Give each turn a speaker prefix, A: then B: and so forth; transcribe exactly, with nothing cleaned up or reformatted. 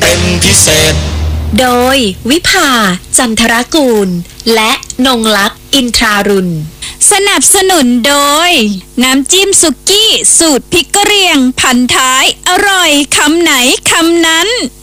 A: เป็นพิเศษ
B: โดยวิภาจันทรกูลและนงลักษณ์อินทรารุณ
C: สนับสนุนโดยน้ำจิ้มสุกี้สูตรพริกกะเหรี่ยงพันท้ายอร่อยคำไหนคำนั้น